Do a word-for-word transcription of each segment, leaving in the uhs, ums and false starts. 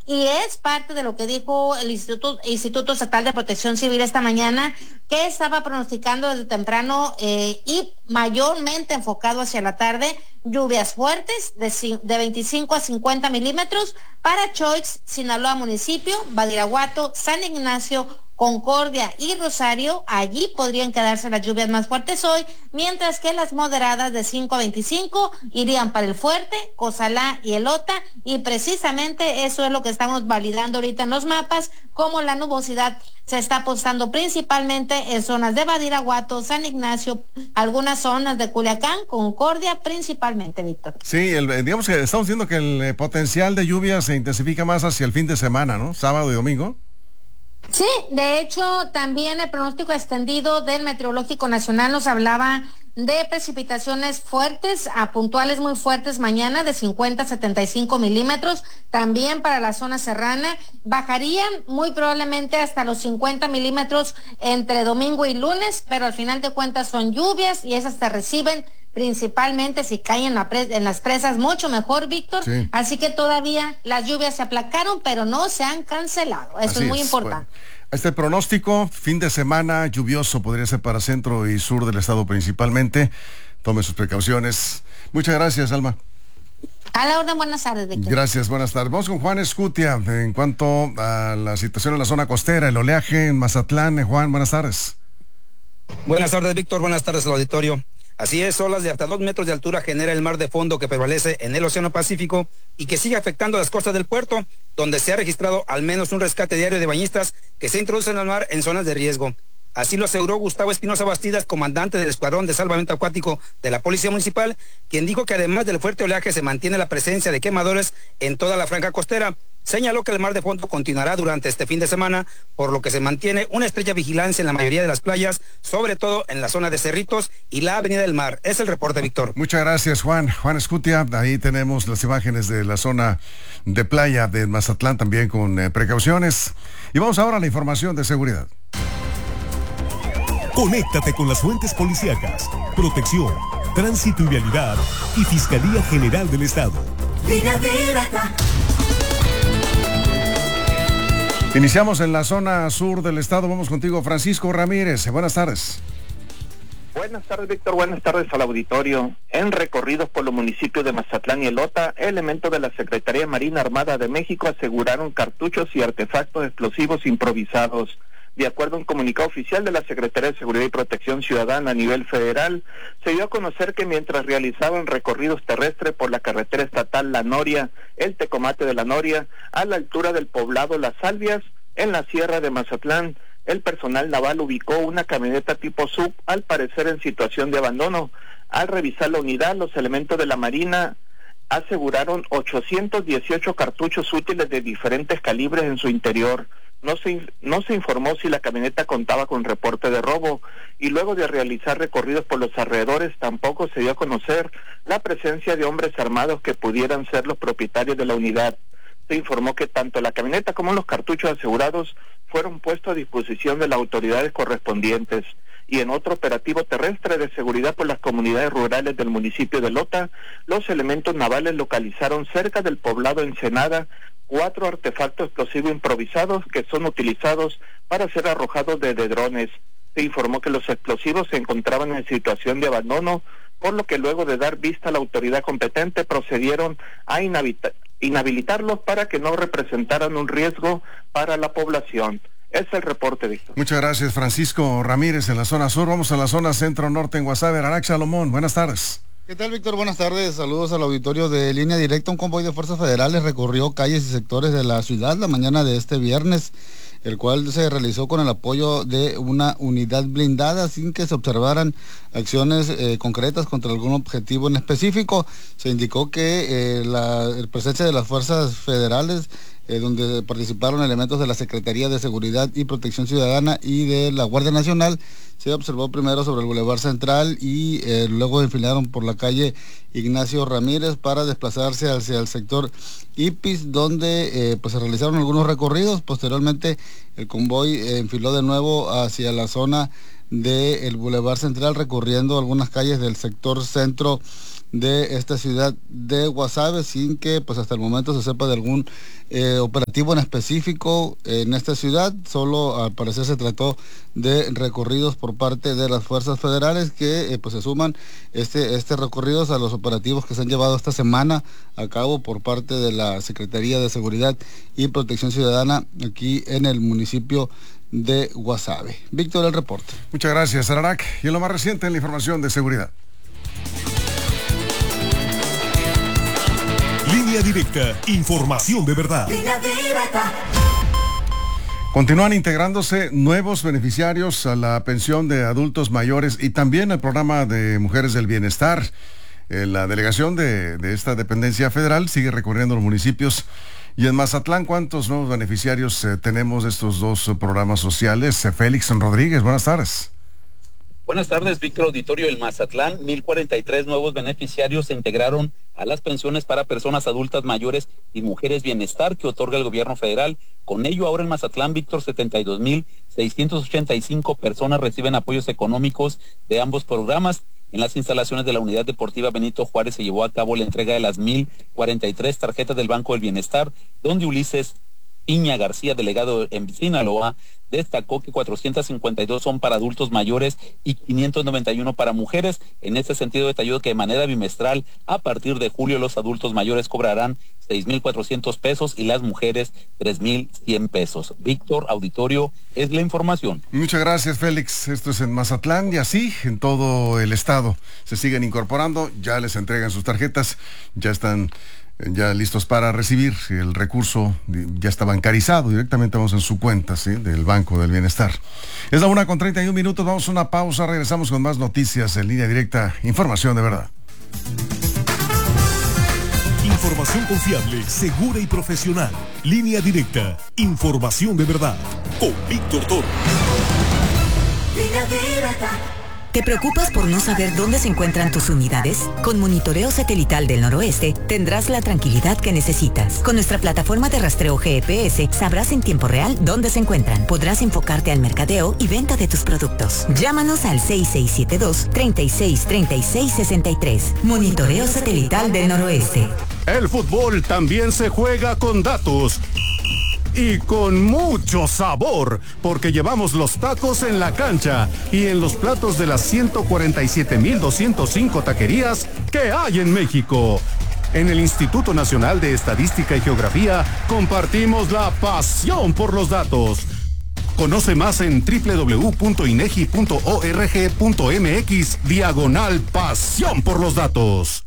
y es parte de lo que dijo el Instituto, Instituto Estatal de Protección Civil esta mañana, que estaba pronosticando desde temprano eh, y mayormente enfocado hacia la tarde, lluvias fuertes de, de veinticinco a cincuenta milímetros para Choix, Sinaloa municipio, Badiraguato, San Ignacio, Concordia y Rosario. Allí podrían quedarse las lluvias más fuertes hoy, mientras que las moderadas de cinco a veinticinco irían para el Fuerte, Cozalá y Elota, y precisamente eso es lo que estamos validando ahorita en los mapas, como la nubosidad se está apostando principalmente en zonas de Badiraguato, San Ignacio, algunas zonas de Culiacán, Concordia principalmente, Víctor. Sí, el, digamos que estamos viendo que el eh, potencial de lluvia se intensifica más hacia el fin de semana, ¿no? Sábado y domingo. Sí, de hecho, también el pronóstico extendido del Meteorológico Nacional nos hablaba de precipitaciones fuertes a puntuales muy fuertes mañana de cincuenta a setenta y cinco milímetros, también para la zona serrana. Bajarían muy probablemente hasta los cincuenta milímetros entre domingo y lunes, pero al final de cuentas son lluvias y esas se reciben principalmente si caen en, la pres- en las presas, mucho mejor, Víctor. Sí. Así que todavía las lluvias se aplacaron, pero no se han cancelado. Eso Así es muy es. importante. Bueno, este pronóstico, fin de semana lluvioso, podría ser para centro y sur del estado principalmente. Tome sus precauciones. Muchas gracias, Alma. A la orden, buenas tardes, Víctor. Gracias, buenas tardes. Vamos con Juan Escutia en cuanto a la situación en la zona costera, el oleaje en Mazatlán. Juan, buenas tardes. Buenas tardes, Víctor. Buenas tardes al auditorio. Así es, olas de hasta dos metros de altura genera el mar de fondo que prevalece en el Océano Pacífico y que sigue afectando las costas del puerto, donde se ha registrado al menos un rescate diario de bañistas que se introducen al mar en zonas de riesgo. Así lo aseguró Gustavo Espinosa Bastidas, comandante del Escuadrón de Salvamento Acuático de la Policía Municipal, quien dijo que además del fuerte oleaje se mantiene la presencia de quemadores en toda la franja costera. Señaló que el mar de fondo continuará durante este fin de semana, por lo que se mantiene una estrecha vigilancia en la mayoría de las playas, sobre todo en la zona de Cerritos y la Avenida del Mar. Es el reporte, Víctor. Muchas gracias, Juan. Juan Escutia, ahí tenemos las imágenes de la zona de playa de Mazatlán también con eh, precauciones. Y vamos ahora a la información de seguridad. Conéctate con las fuentes policíacas, protección, tránsito y vialidad y Fiscalía General del Estado. Iniciamos en la zona sur del estado. Vamos contigo, Francisco Ramírez. Buenas tardes. Buenas tardes, Víctor. Buenas tardes al auditorio. En recorridos por los municipios de Mazatlán y Elota, elementos de la Secretaría Marina Armada de México aseguraron cartuchos y artefactos explosivos improvisados. De acuerdo a un comunicado oficial de la Secretaría de Seguridad y Protección Ciudadana a nivel federal, se dio a conocer que mientras realizaban recorridos terrestres por la carretera estatal La Noria, el Tecomate de La Noria, a la altura del poblado Las Salvias, en la sierra de Mazatlán, el personal naval ubicó una camioneta tipo sub, al parecer en situación de abandono. Al revisar la unidad, los elementos de la Marina aseguraron ochocientos dieciocho cartuchos útiles de diferentes calibres en su interior. No se, no se informó si la camioneta contaba con reporte de robo, y luego de realizar recorridos por los alrededores tampoco se dio a conocer la presencia de hombres armados que pudieran ser los propietarios de la unidad. Se informó que tanto la camioneta como los cartuchos asegurados fueron puestos a disposición de las autoridades correspondientes. Y en otro operativo terrestre de seguridad por las comunidades rurales del municipio de Elota, los elementos navales localizaron cerca del poblado Ensenada cuatro artefactos explosivos improvisados que son utilizados para ser arrojados desde drones. Se informó que los explosivos se encontraban en situación de abandono, por lo que luego de dar vista a la autoridad competente procedieron a inhabilitar, inhabilitarlos para que no representaran un riesgo para la población. Es el reporte, Víctor. Muchas gracias, Francisco Ramírez, en la zona sur. Vamos a la zona centro-norte en Guasave. Arax Salomón, buenas tardes. ¿Qué tal, Víctor? Buenas tardes. Saludos al auditorio de Línea Directa. Un convoy de fuerzas federales recorrió calles y sectores de la ciudad la mañana de este viernes, el cual se realizó con el apoyo de una unidad blindada sin que se observaran acciones eh, concretas contra algún objetivo en específico. Se indicó que eh, la presencia de las fuerzas federales, eh, donde participaron elementos de la Secretaría de Seguridad y Protección Ciudadana y de la Guardia Nacional, se observó primero sobre el Boulevard Central y eh, luego enfilaron por la calle Ignacio Ramírez para desplazarse hacia el sector Ipis, donde eh, pues se realizaron algunos recorridos. Posteriormente el convoy eh, enfiló de nuevo hacia la zona del Boulevard Central, recorriendo algunas calles del sector centro de esta ciudad de Guasave, sin que pues hasta el momento se sepa de algún eh, operativo en específico en esta ciudad. Solo al parecer se trató de recorridos por parte de las fuerzas federales que eh, pues se suman este, este recorridos a los operativos que se han llevado esta semana a cabo por parte de la Secretaría de Seguridad y Protección Ciudadana aquí en el municipio de Guasave. Víctor, el reporte. Muchas gracias, Ararac. Y en lo más reciente en la información de seguridad. Línea directa, información de verdad. Línea directa. Continúan integrándose nuevos beneficiarios a la pensión de adultos mayores y también al programa de Mujeres del Bienestar. Eh, la delegación de, de esta dependencia federal sigue recorriendo los municipios. Y en Mazatlán, ¿cuántos nuevos beneficiarios eh, tenemos de estos dos uh, programas sociales? Eh, Félix Rodríguez, buenas tardes. Buenas tardes, Víctor Auditorio. El Mazatlán, mil cuarenta y tres nuevos beneficiarios se integraron a las pensiones para personas adultas mayores y mujeres bienestar que otorga el gobierno federal. Con ello, ahora en Mazatlán, Víctor, setenta y dos mil seiscientos ochenta y cinco personas reciben apoyos económicos de ambos programas. En las instalaciones de la Unidad Deportiva Benito Juárez se llevó a cabo la entrega de las mil cuarenta y tres tarjetas del Banco del Bienestar, donde Ulises Piña García, delegado en Sinaloa, destacó que cuatrocientos cincuenta y dos son para adultos mayores y quinientos noventa y uno para mujeres. En este sentido, detalló que de manera bimestral, a partir de julio, los adultos mayores cobrarán seis mil cuatrocientos pesos y las mujeres tres mil cien pesos. Víctor Auditorio, es la información. Muchas gracias, Félix. Esto es en Mazatlán y así en todo el estado. Se siguen incorporando, ya les entregan sus tarjetas, ya están ya listos para recibir el recurso, ya está bancarizado, directamente vamos en su cuenta, ¿sí?, del Banco del Bienestar. Es la una con treinta y un minutos, vamos a una pausa, regresamos con más noticias en Línea Directa, información de verdad. Información confiable, segura y profesional. Línea Directa, información de verdad, con Víctor Toro. Línea Directa. ¿Te preocupas por no saber dónde se encuentran tus unidades? Con Monitoreo Satelital del Noroeste tendrás la tranquilidad que necesitas. Con nuestra plataforma de rastreo G P S sabrás en tiempo real dónde se encuentran. Podrás enfocarte al mercadeo y venta de tus productos. Llámanos al seis seis siete dos, treinta y seis, treinta y seis, sesenta y tres. Monitoreo Satelital del Noroeste. El fútbol también se juega con datos. Y con mucho sabor, porque llevamos los tacos en la cancha y en los platos de las ciento cuarenta y siete mil doscientos cinco taquerías que hay en México. En el Instituto Nacional de Estadística y Geografía compartimos la pasión por los datos. Conoce más en doble u doble u doble u punto inegi punto org punto mx diagonal pasión por los datos.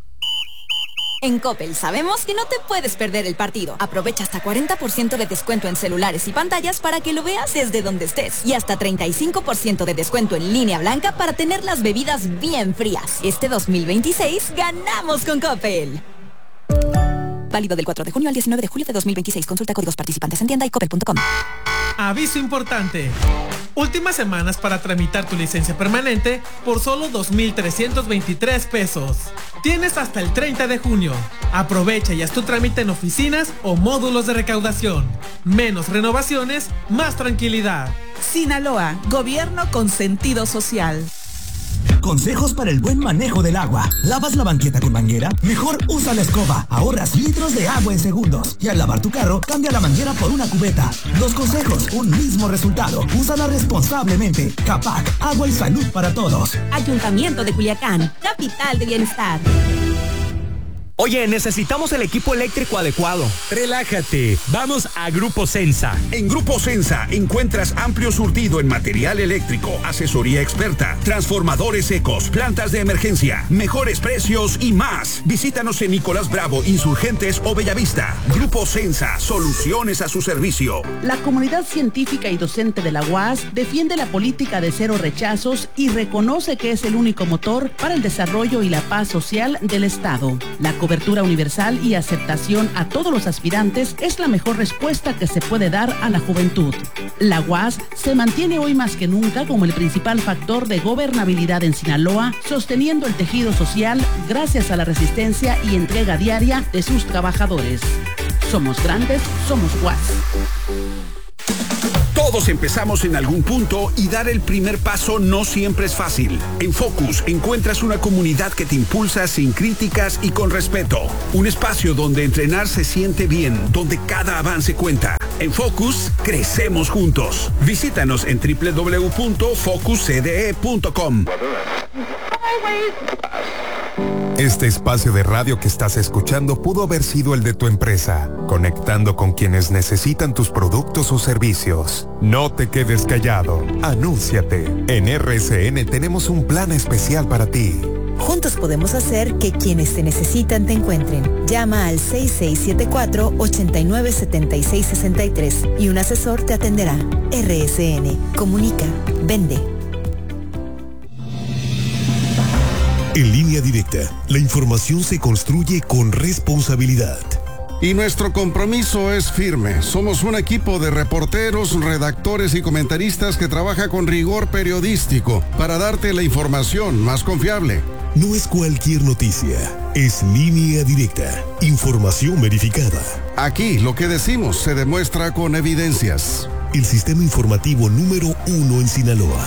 En Coppel sabemos que no te puedes perder el partido. Aprovecha hasta cuarenta por ciento de descuento en celulares y pantallas para que lo veas desde donde estés. Y hasta treinta y cinco por ciento de descuento en línea blanca para tener las bebidas bien frías. Este dos mil veintiséis ganamos con Coppel. Válido del cuatro de junio al diecinueve de julio de dos mil veintiséis. Consulta códigos participantes en tienda y coppel punto com. Aviso importante. Últimas semanas para tramitar tu licencia permanente por solo dos mil trescientos veintitrés pesos. Tienes hasta el treinta de junio. Aprovecha y haz tu trámite en oficinas o módulos de recaudación. Menos renovaciones, más tranquilidad. Sinaloa, gobierno con sentido social. Consejos para el buen manejo del agua. ¿Lavas la banqueta con manguera? Mejor usa la escoba. Ahorras litros de agua en segundos. Y al lavar tu carro, cambia la manguera por una cubeta. Dos consejos, un mismo resultado. Úsala responsablemente. Capac, agua y salud para todos. Ayuntamiento de Culiacán, capital de bienestar. Oye, necesitamos el equipo eléctrico adecuado. Relájate, vamos a Grupo Sensa. En Grupo Sensa encuentras amplio surtido en material eléctrico, asesoría experta, transformadores secos, plantas de emergencia, mejores precios y más. Visítanos en Nicolás Bravo, Insurgentes o Bellavista. Grupo Sensa, soluciones a su servicio. La comunidad científica y docente de la U A S defiende la política de cero rechazos y reconoce que es el único motor para el desarrollo y la paz social del Estado. La cobertura universal y aceptación a todos los aspirantes es la mejor respuesta que se puede dar a la juventud. La U A S se mantiene hoy más que nunca como el principal factor de gobernabilidad en Sinaloa, sosteniendo el tejido social gracias a la resistencia y entrega diaria de sus trabajadores. Somos grandes, somos U A S. Todo Todos empezamos en algún punto y dar el primer paso no siempre es fácil. En Focus encuentras una comunidad que te impulsa sin críticas y con respeto. Un espacio donde entrenar se siente bien, donde cada avance cuenta. En Focus, crecemos juntos. Visítanos en doble u doble u doble u punto focus c d e punto com. Este espacio de radio que estás escuchando pudo haber sido el de tu empresa, conectando con quienes necesitan tus productos o servicios. No te quedes callado, anúnciate. En R S N tenemos un plan especial para ti. Juntos podemos hacer que quienes te necesitan te encuentren. Llama al seis seis siete cuatro, ocho nueve siete seis seis tres y un asesor te atenderá. R S N. Comunica. Vende. En Línea Directa, la información se construye con responsabilidad. Y nuestro compromiso es firme. Somos un equipo de reporteros, redactores y comentaristas que trabaja con rigor periodístico para darte la información más confiable. No es cualquier noticia, es Línea Directa, información verificada. Aquí lo que decimos se demuestra con evidencias. El sistema informativo número uno en Sinaloa.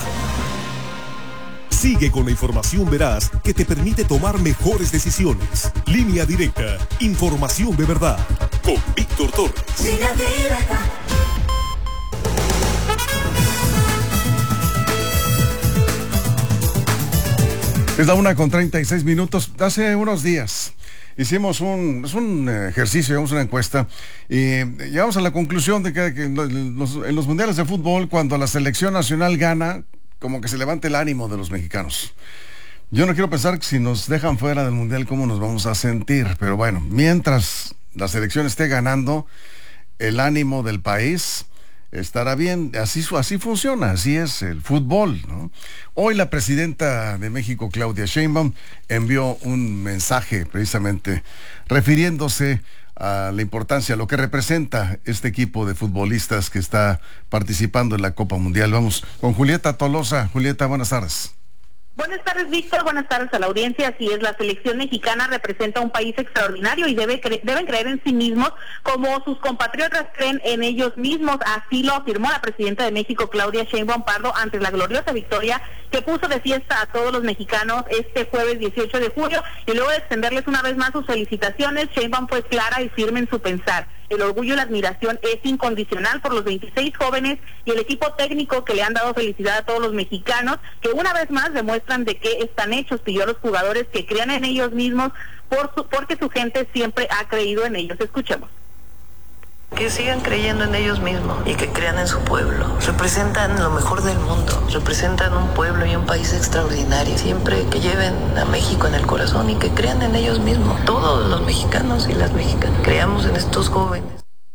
Sigue con la información veraz que te permite tomar mejores decisiones. Línea Directa, información de verdad. Con Víctor Torres. Línea Directa. Es la una con treinta y seis minutos. Hace unos días hicimos un, es un ejercicio, hicimos una encuesta y llegamos a la conclusión de que, que en, los, en los mundiales de fútbol, cuando la selección nacional gana, como que se levanta el ánimo de los mexicanos. Yo no quiero pensar que si nos dejan fuera del mundial, cómo nos vamos a sentir, pero bueno, mientras la selección esté ganando, el ánimo del país estará bien. Así, así funciona, así es el fútbol, ¿no? Hoy la presidenta de México, Claudia Sheinbaum, envió un mensaje precisamente refiriéndose a la importancia, a lo que representa este equipo de futbolistas que está participando en la Copa Mundial. Vamos con Julieta Tolosa. Julieta, buenas tardes. Buenas tardes, Víctor. Buenas tardes a la audiencia. Así es, la selección mexicana representa un país extraordinario y debe cre- deben creer en sí mismos como sus compatriotas creen en ellos mismos. Así lo afirmó la presidenta de México, Claudia Sheinbaum Pardo, ante la gloriosa victoria que puso de fiesta a todos los mexicanos este jueves dieciocho de julio. Y luego de extenderles una vez más sus felicitaciones, Sheinbaum fue clara y firme en su pensar. El orgullo y la admiración es incondicional por los veintiséis jóvenes y el equipo técnico que le han dado felicidad a todos los mexicanos, que una vez más demuestran de qué están hechos. Pidió a los jugadores que crean en ellos mismos por su, porque su gente siempre ha creído en ellos. Escuchemos. Que sigan creyendo en ellos mismos y que crean en su pueblo. Representan lo mejor del mundo, representan un pueblo y un país extraordinario. Siempre que lleven a México en el corazón y que crean en ellos mismos. Todos los mexicanos y las mexicanas creamos en estos jóvenes.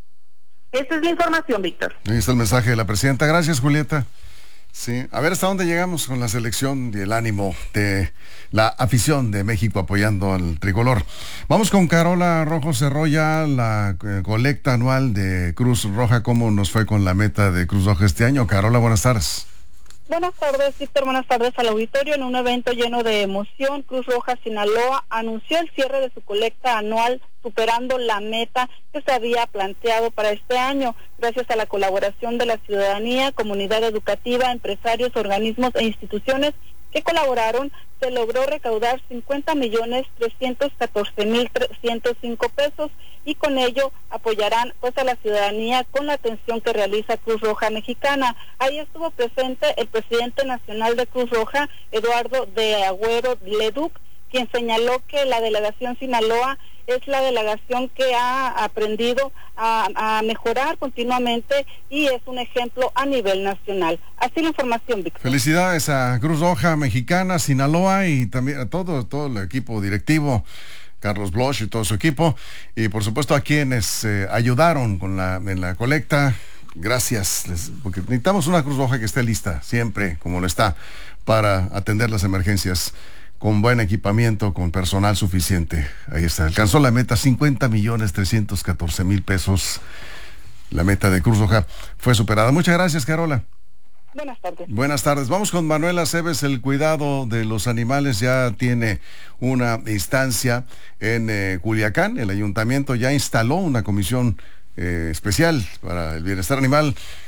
Esta es la información, Víctor. Ahí está el mensaje de la presidenta. Gracias, Julieta. Sí, a ver hasta dónde llegamos con la selección y el ánimo de la afición de México apoyando al tricolor. Vamos con Carola Rojo Cerroya, la eh, colecta anual de Cruz Roja. ¿Cómo nos fue con la meta de Cruz Roja este año? Carola, buenas tardes. Buenas tardes, Víctor. Buenas tardes al auditorio. En un evento lleno de emoción, Cruz Roja Sinaloa anunció el cierre de su colecta anual, superando la meta que se había planteado para este año. Gracias a la colaboración de la ciudadanía, comunidad educativa, empresarios, organismos e instituciones que colaboraron, se logró recaudar cincuenta millones trescientos catorce mil trescientos cinco pesos y con ello apoyarán pues a la ciudadanía con la atención que realiza Cruz Roja Mexicana. Ahí estuvo presente el presidente nacional de Cruz Roja, Eduardo de Agüero Leduc, quien señaló que la delegación Sinaloa es la delegación que ha aprendido a, a mejorar continuamente y es un ejemplo a nivel nacional. Así la información, Víctor. Felicidades a Cruz Roja Mexicana, Sinaloa y también a todo, todo el equipo directivo, Carlos Bloch y todo su equipo, y por supuesto a quienes eh, ayudaron con la, en la colecta. Gracias, les, porque necesitamos una Cruz Roja que esté lista siempre, como lo está, para atender las emergencias, con buen equipamiento, con personal suficiente. Ahí está, alcanzó la meta, cincuenta millones trescientos catorce mil pesos. La meta de Cruz Roja fue superada. Muchas gracias, Carola. Buenas tardes. Buenas tardes. Vamos con Manuela Aceves. El cuidado de los animales ya tiene una instancia en eh, Culiacán. El ayuntamiento ya instaló una comisión eh, especial para el bienestar animal.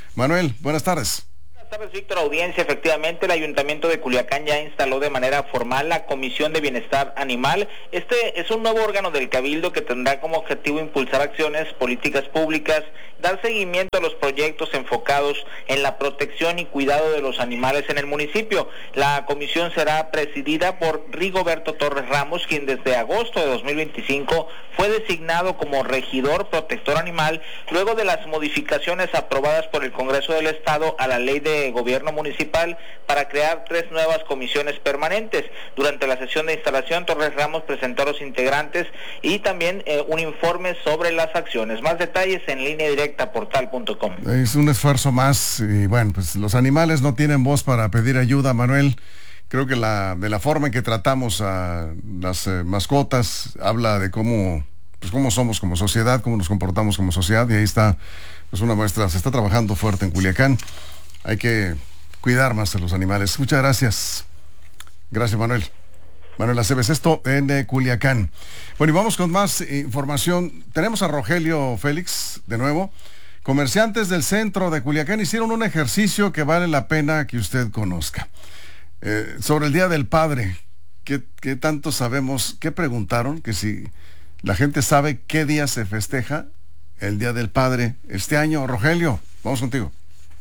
Manuel, buenas tardes. Buenas tardes, Víctor, audiencia. Efectivamente, el Ayuntamiento de Culiacán ya instaló de manera formal la Comisión de Bienestar Animal. Este es un nuevo órgano del Cabildo que tendrá como objetivo impulsar acciones, políticas públicas, dar seguimiento a los proyectos enfocados en la protección y cuidado de los animales en el municipio. La comisión será presidida por Rigoberto Torres Ramos, quien desde agosto de dos mil veinticinco fue designado como regidor protector animal, luego de las modificaciones aprobadas por el Congreso del Estado a la Ley de Gobierno Municipal para crear tres nuevas comisiones permanentes. Durante la sesión de instalación, Torres Ramos presentó a los integrantes y también eh, un informe sobre las acciones. Más detalles en línea directa portal punto com. Es un esfuerzo más y bueno, pues los animales no tienen voz para pedir ayuda, Manuel. Creo que la de la forma en que tratamos a las eh, mascotas habla de cómo pues cómo somos como sociedad, cómo nos comportamos como sociedad, y ahí está pues una muestra. Se está trabajando fuerte en Culiacán. Hay que cuidar más a los animales. Muchas gracias. Gracias, Manuel. Manuel Aceves, esto en eh, Culiacán. Bueno, y vamos con más información. Tenemos a Rogelio Félix, de nuevo. Comerciantes del centro de Culiacán hicieron un ejercicio que vale la pena que usted conozca. Eh, sobre el Día del Padre. ¿Qué, qué tanto sabemos? ¿Qué preguntaron? Que si la gente sabe qué día se festeja el Día del Padre este año. Rogelio, vamos contigo.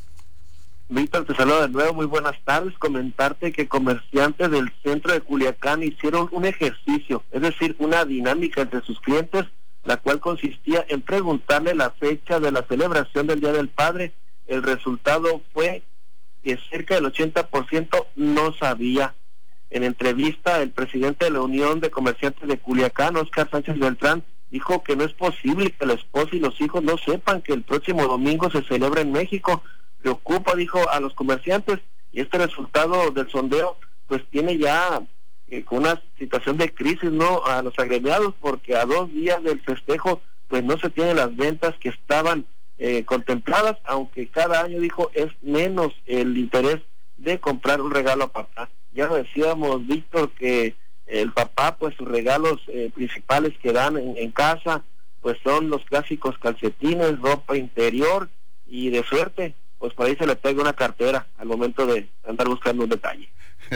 Víctor, te saludo de nuevo, muy buenas tardes. Comentarte que comerciantes del centro de Culiacán hicieron un ejercicio, es decir, una dinámica entre sus clientes, la cual consistía en preguntarle la fecha de la celebración del Día del Padre. El resultado fue que cerca del ochenta por ciento no sabía. En entrevista, el presidente de la Unión de Comerciantes de Culiacán, Óscar Sánchez Beltrán, dijo que no es posible que la esposa y los hijos no sepan que el próximo domingo se celebra en México. Preocupa, dijo, a los comerciantes, y este resultado del sondeo pues tiene ya eh, una situación de crisis, ¿no?, a los agremiados, porque a dos días del festejo pues no se tienen las ventas que estaban eh, contempladas, aunque cada año, dijo, es menos el interés de comprar un regalo a papá. Ya lo decíamos, Víctor, que el papá, pues sus regalos eh, principales que dan en, en casa pues son los clásicos calcetines, ropa interior, y de suerte pues por ahí se le pega una cartera al momento de andar buscando un detalle.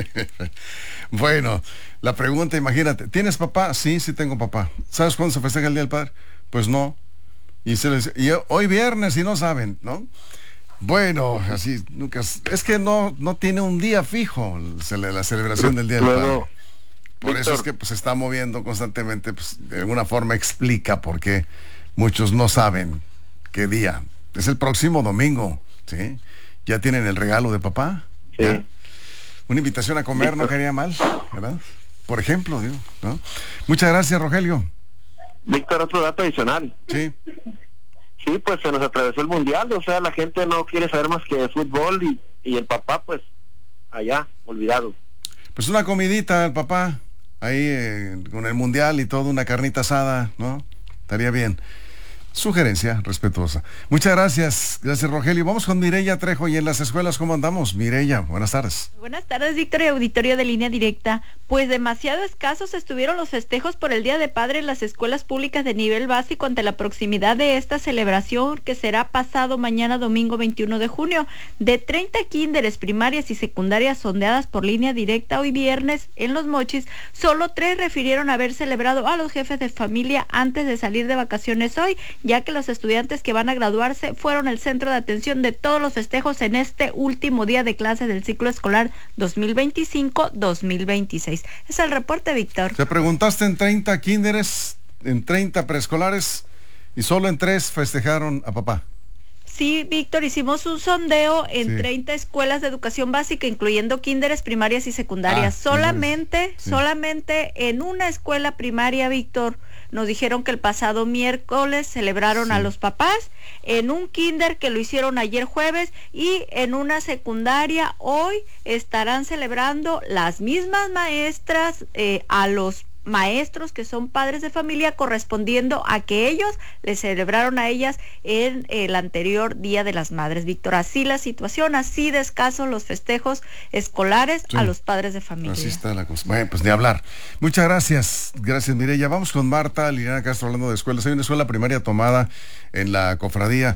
Bueno, la pregunta, imagínate, ¿tienes papá? Sí, sí tengo papá. ¿Sabes cuándo se festeja el Día del Padre? Pues no. Y, se les, y hoy viernes y no saben, ¿no? Bueno, así nunca. Es que no, no tiene un día fijo la celebración del Día del Padre. Por Víctor, eso es que pues, se está moviendo constantemente, pues, de alguna forma explica por qué muchos no saben qué día. Es el próximo domingo. ¿Sí? ¿Ya tienen el regalo de papá? Sí. ¿Ya? Una invitación a comer Víctor, no caería mal, ¿verdad? Por ejemplo, digo, ¿no? Muchas gracias, Rogelio. Víctor, otro dato adicional. Sí. Sí, pues se nos atravesó el mundial, o sea, la gente no quiere saber más que de fútbol y, y el papá, pues, allá, olvidado. Pues una comidita al papá, ahí eh, con el mundial y todo, una carnita asada, ¿no? Estaría bien. Sugerencia respetuosa. Muchas gracias. Gracias, Rogelio. Vamos con Mireya Trejo. Y en las escuelas, ¿cómo andamos? Mireya, buenas tardes. Buenas tardes, Víctor, y auditorio de Línea Directa. Pues demasiado escasos estuvieron los festejos por el Día de Padre en las escuelas públicas de nivel básico ante la proximidad de esta celebración que será pasado mañana domingo veintiuno de junio. De treinta kinderes primarias y secundarias sondeadas por Línea Directa hoy viernes en Los Mochis, solo tres refirieron haber celebrado a los jefes de familia antes de salir de vacaciones hoy, ya que los estudiantes que van a graduarse fueron el centro de atención de todos los festejos en este último día de clases del ciclo escolar dos mil veinticinco dos mil veintiséis. Es el reporte, Víctor. Te preguntaste en treinta kinderes, en treinta preescolares, y solo en tres festejaron a papá. Sí, Víctor, hicimos un sondeo en sí. treinta escuelas de educación básica, incluyendo kinderes, primarias y secundarias. Ah, solamente, sí. solamente en una escuela primaria, Víctor, nos dijeron que el pasado miércoles celebraron sí. a los papás, en un kinder que lo hicieron ayer jueves, y en una secundaria hoy estarán celebrando las mismas maestras eh, a los maestros que son padres de familia, correspondiendo a que ellos les celebraron a ellas en el anterior Día de las Madres, Víctor. Así la situación, así de escasos los festejos escolares sí. a los padres de familia. Así está la cosa. Bueno, pues ni hablar. Muchas gracias. Gracias, Mireya. Vamos con Marta Liliana Castro hablando de escuelas. Hay una escuela primaria tomada en la cofradía.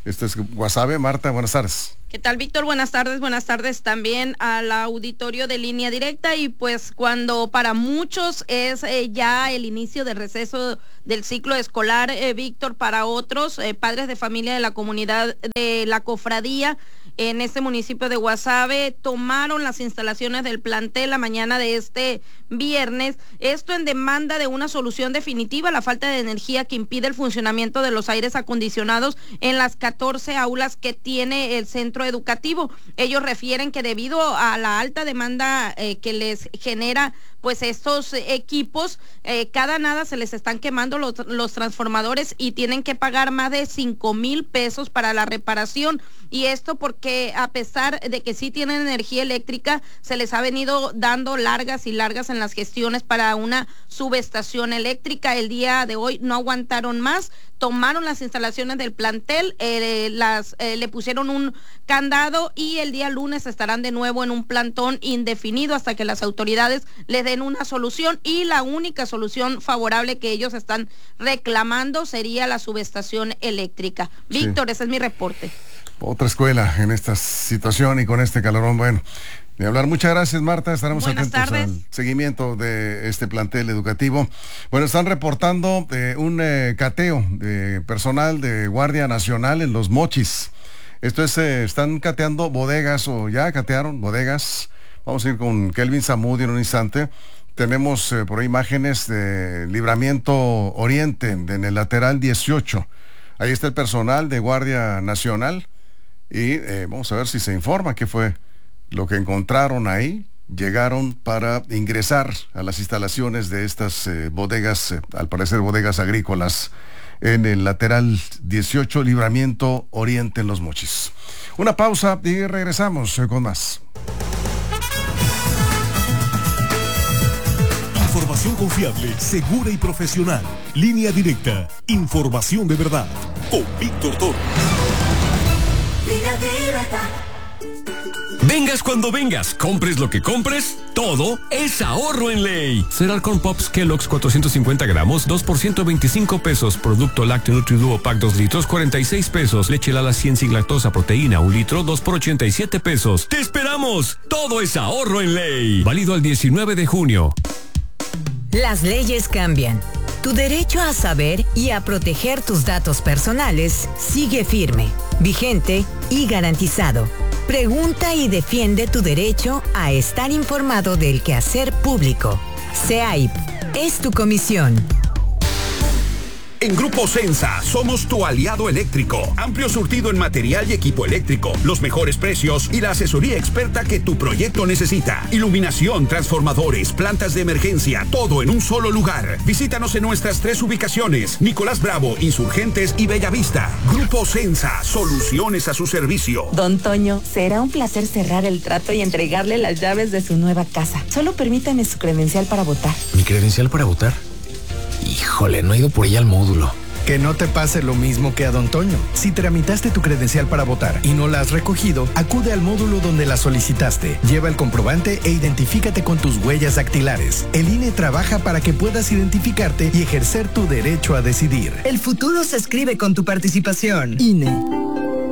Esto es Guasave. Marta, buenas tardes. ¿Qué tal, Víctor? Buenas tardes, buenas tardes también al auditorio de Línea Directa. Y pues cuando para muchos es eh, ya el inicio del receso del ciclo escolar, eh, Víctor, para otros eh, padres de familia de la comunidad de la cofradía en este municipio de Guasave tomaron las instalaciones del plantel la mañana de este viernes, esto en demanda de una solución definitiva a la falta de energía que impide el funcionamiento de los aires acondicionados en las catorce aulas que tiene el centro educativo. Ellos refieren que debido a la alta demanda eh, que les genera pues estos equipos, eh, cada nada se les están quemando los, los transformadores y tienen que pagar más de cinco mil pesos para la reparación. Y esto porque a pesar de que sí tienen energía eléctrica, se les ha venido dando largas y largas en las gestiones para una subestación eléctrica. El día de hoy no aguantaron más, tomaron las instalaciones del plantel, eh, las eh, le pusieron un candado y el día lunes estarán de nuevo en un plantón indefinido hasta que las autoridades les den una solución, y la única solución favorable que ellos están reclamando sería la subestación eléctrica. Sí. Víctor, ese es mi reporte. Otra escuela en esta situación y con este calorón. Bueno, de hablar. Muchas gracias, Marta. Estaremos Buenas atentos tardes. al seguimiento de este plantel educativo. Bueno, están reportando eh, un eh, cateo de personal de Guardia Nacional en Los Mochis. Esto es, eh, están cateando bodegas, o ya catearon bodegas. Vamos a ir con Kelvin Zamudio en un instante. Tenemos eh, por ahí imágenes de Libramiento Oriente, en el lateral dieciocho. Ahí está el personal de Guardia Nacional. Y eh, vamos a ver si se informa qué fue lo que encontraron ahí. Llegaron para ingresar a las instalaciones de estas eh, bodegas, eh, al parecer bodegas agrícolas, en el lateral dieciocho, Libramiento Oriente en Los Mochis. Una pausa y regresamos eh, con más. Información confiable, segura y profesional. Línea Directa. Información de verdad. Con Víctor Toro. Vengas cuando vengas, compres lo que compres, todo es ahorro en ley. Cereal Corn Pops Kellogg's cuatrocientos cincuenta gramos, dos por ciento veinticinco pesos. Producto lácteo Nutriduo Pack dos litros, cuarenta y seis pesos. Leche Lala cien sin lactosa proteína, un litro, dos por ochenta y siete pesos. ¡Te esperamos! Todo es ahorro en ley. Válido al diecinueve de junio. Las leyes cambian. Tu derecho a saber y a proteger tus datos personales sigue firme, vigente y garantizado. Pregunta y defiende tu derecho a estar informado del quehacer público. C E A I P es tu comisión. En Grupo Sensa somos tu aliado eléctrico. Amplio surtido en material y equipo eléctrico, los mejores precios y la asesoría experta que tu proyecto necesita. Iluminación, transformadores, plantas de emergencia, todo en un solo lugar. Visítanos en nuestras tres ubicaciones: Nicolás Bravo, Insurgentes y Bellavista. Grupo Sensa, soluciones a su servicio. Don Toño, será un placer cerrar el trato y entregarle las llaves de su nueva casa. Solo permítame su credencial para votar. ¿Mi credencial para votar? Híjole, no he ido por ella al módulo. Que no te pase lo mismo que a Don Toño. Si tramitaste tu credencial para votar y no la has recogido, acude al módulo donde la solicitaste. Lleva el comprobante e identifícate con tus huellas dactilares. El I N E trabaja para que puedas identificarte y ejercer tu derecho a decidir. El futuro se escribe con tu participación. I N E.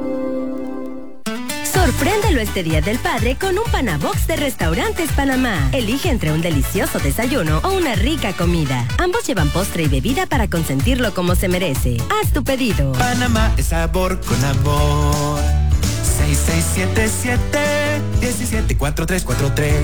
Sorpréndelo este Día del Padre con un Panabox de Restaurantes Panamá. Elige entre un delicioso desayuno o una rica comida. Ambos llevan postre y bebida para consentirlo como se merece. Haz tu pedido. Panamá es sabor con amor. seis seis siete siete, uno siete cuatro tres cuatro tres.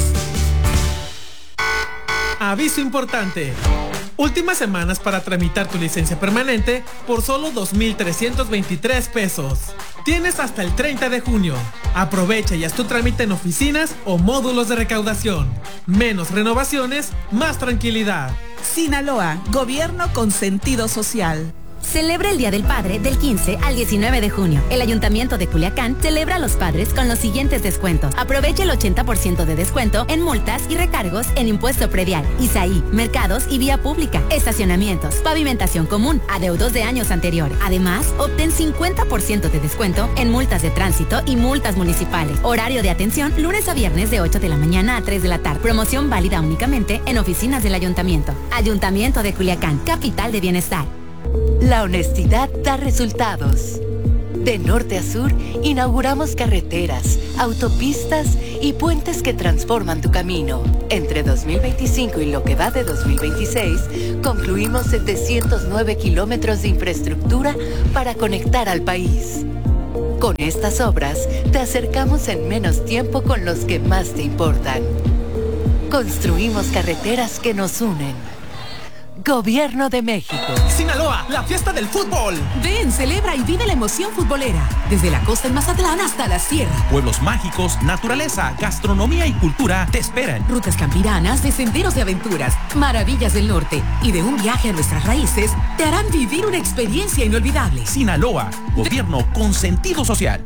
Aviso importante. Últimas semanas para tramitar tu licencia permanente por solo dos mil trescientos veintitrés pesos. Tienes hasta el treinta de junio. Aprovecha y haz tu trámite en oficinas o módulos de recaudación. Menos renovaciones, más tranquilidad. Sinaloa, gobierno con sentido social. Celebra el Día del Padre del quince al diecinueve de junio. El Ayuntamiento de Culiacán celebra a los padres con los siguientes descuentos. Aprovecha el ochenta por ciento de descuento en multas y recargos en impuesto predial, I S A I, mercados y vía pública, estacionamientos, pavimentación común, adeudos de años anteriores. Además, obtén cincuenta por ciento de descuento en multas de tránsito y multas municipales. Horario de atención lunes a viernes de ocho de la mañana a tres de la tarde. Promoción válida únicamente en oficinas del Ayuntamiento. Ayuntamiento de Culiacán, capital de bienestar. La honestidad da resultados. De norte a sur, inauguramos carreteras, autopistas y puentes que transforman tu camino. Entre dos mil veinticinco y lo que va de dos mil veintiséis, concluimos setecientos nueve kilómetros de infraestructura para conectar al país. Con estas obras, te acercamos en menos tiempo con los que más te importan. Construimos carreteras que nos unen. Gobierno de México. Sinaloa, la fiesta del fútbol. Ven, celebra y vive la emoción futbolera. Desde la costa en Mazatlán hasta la sierra. Pueblos mágicos, naturaleza, gastronomía y cultura te esperan. Rutas campiranas, de senderos de aventuras, maravillas del norte y de un viaje a nuestras raíces te harán vivir una experiencia inolvidable. Sinaloa, gobierno con sentido social.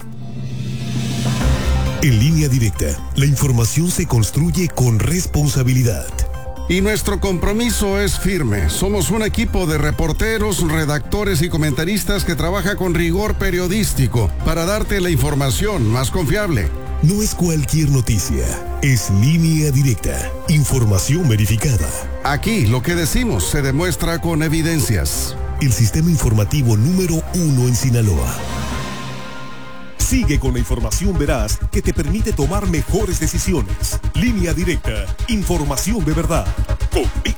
En Línea Directa, la información se construye con responsabilidad. Y nuestro compromiso es firme. Somos un equipo de reporteros, redactores y comentaristas que trabaja con rigor periodístico para darte la información más confiable. No es cualquier noticia, es Línea Directa, información verificada. Aquí lo que decimos se demuestra con evidencias. El sistema informativo número uno en Sinaloa. Sigue con la información veraz que te permite tomar mejores decisiones. Línea Directa, información de verdad. Con